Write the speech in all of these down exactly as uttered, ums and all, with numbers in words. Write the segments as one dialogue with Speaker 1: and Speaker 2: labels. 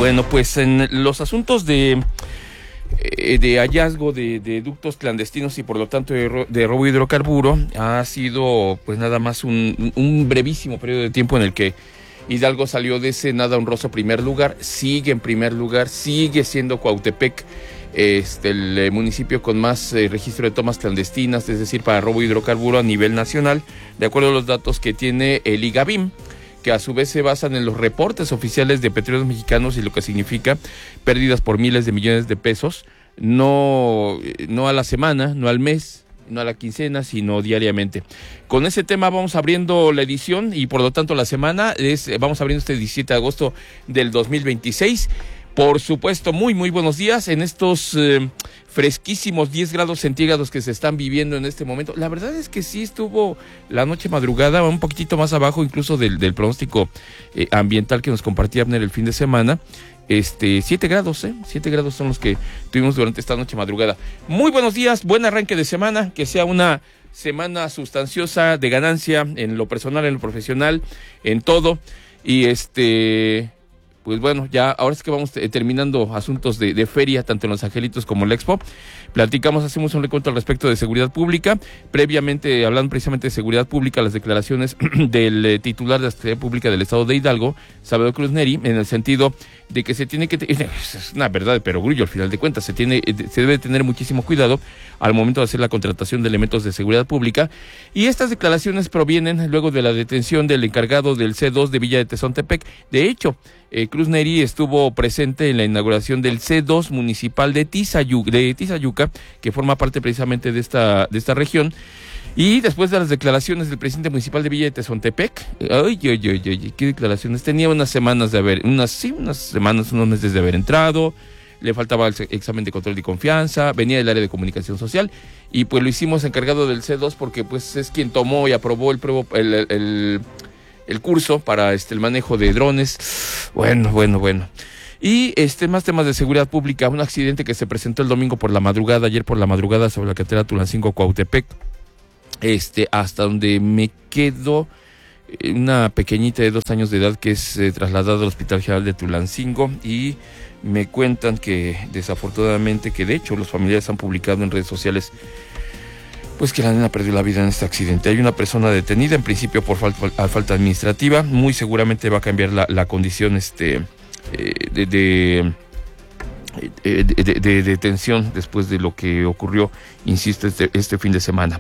Speaker 1: Bueno, pues en los asuntos de, de hallazgo de, de ductos clandestinos y por lo tanto de, ro, de robo de hidrocarburo, ha sido pues nada más un, un brevísimo periodo de tiempo en el que Hidalgo salió de ese nada honroso primer lugar, sigue en primer lugar, sigue siendo Cuautepec este, el municipio con más eh, registro de tomas clandestinas, es decir, para robo de hidrocarburo a nivel nacional, de acuerdo a los datos que tiene el IGABIM, que a su vez se basan en los reportes oficiales de Petróleos Mexicanos y lo que significa pérdidas por miles de millones de pesos, no, no a la semana, no al mes, no a la quincena, sino diariamente. Con ese tema vamos abriendo la edición y por lo tanto la semana, es vamos abriendo este diecisiete de agosto del dos mil veintiséis. Por supuesto, muy, muy buenos días en estos eh, fresquísimos diez grados centígrados que se están viviendo en este momento. La verdad es que sí estuvo la noche madrugada un poquitito más abajo incluso del, del pronóstico eh, ambiental que nos compartía Abner el fin de semana. Este, siete grados, ¿eh? siete grados son los que tuvimos durante esta noche madrugada. Muy buenos días, buen arranque de semana, que sea una semana sustanciosa de ganancia en lo personal, en lo profesional, en todo. Y este... Pues bueno, ya ahora es que vamos eh, terminando asuntos de, de feria, tanto en Los Angelitos como en la Expo. Platicamos, hacemos un recuento al respecto de seguridad pública. Previamente, hablando precisamente de seguridad pública, las declaraciones del eh, titular de la Secretaría Pública del Estado de Hidalgo, Salvador Cruz Neri, en el sentido de que se tiene que... Es una verdad de perogrullo, al final de cuentas, se, tiene, se debe tener muchísimo cuidado al momento de hacer la contratación de elementos de seguridad pública. Y estas declaraciones provienen luego de la detención del encargado del C dos de Villa de Tezontepec. De hecho, Eh, Cruz Neri estuvo presente en la inauguración del C dos municipal de Tizayuca, de Tizayuca, que forma parte precisamente de esta, de esta región. Y después de las declaraciones del presidente municipal de Villa de Tezontepec, ay, ay, ay, ay, qué declaraciones, tenía unas semanas de haber, unas, sí, unas semanas, unos meses de haber entrado, le faltaba el examen de control de confianza, venía del área de comunicación social, y pues lo hicimos encargado del C dos porque pues es quien tomó y aprobó el pruebo, el, el, el el curso para este el manejo de drones. Bueno, bueno, bueno. Y este más temas de seguridad pública, un accidente que se presentó el domingo por la madrugada, ayer por la madrugada sobre la carretera Tulancingo Cuautepec. Este, hasta donde me quedo, una pequeñita de dos años de edad que es eh, trasladada al Hospital General de Tulancingo y me cuentan que desafortunadamente, que de hecho los familiares han publicado en redes sociales pues que la nena perdió la vida en este accidente. Hay una persona detenida, en principio por falta, falta administrativa, muy seguramente va a cambiar la, la condición este, eh, de, de, de, de, de, de detención después de lo que ocurrió, insisto, este, este fin de semana.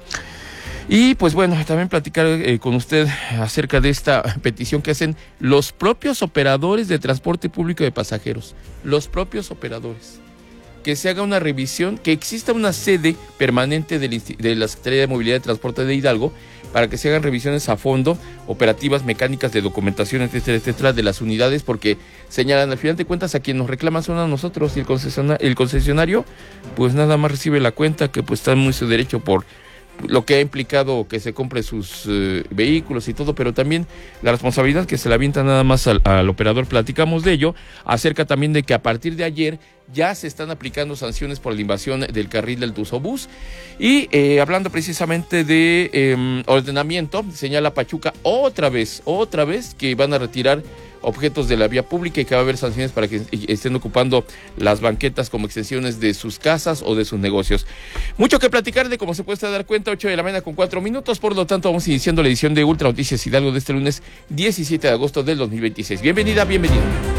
Speaker 1: Y pues bueno, también platicar eh, con usted acerca de esta petición que hacen los propios operadores de transporte público de pasajeros, los propios operadores. Que se haga una revisión, que exista una sede permanente de la Secretaría de Movilidad y Transporte de Hidalgo para que se hagan revisiones a fondo, operativas, mecánicas, de documentación, etcétera, etcétera, de las unidades, porque señalan, al final de cuentas, a quien nos reclaman son a nosotros y el concesionario, el concesionario pues nada más recibe la cuenta, que pues está muy su derecho por lo que ha implicado que se compre sus eh, vehículos y todo, pero también la responsabilidad que se le avienta nada más al, al operador. Platicamos de ello, acerca también de que a partir de ayer ya se están aplicando sanciones por la invasión del carril del Tuzobús. Y eh, hablando precisamente de eh, ordenamiento, señala Pachuca otra vez, otra vez que van a retirar objetos de la vía pública y que va a haber sanciones para que estén ocupando las banquetas como extensiones de sus casas o de sus negocios. Mucho que platicar de, como se puede dar cuenta, ocho de la mañana con cuatro minutos, por lo tanto vamos iniciando la edición de Ultra Noticias Hidalgo de este lunes diecisiete de agosto del dos mil veintiséis. Bienvenida, bienvenido.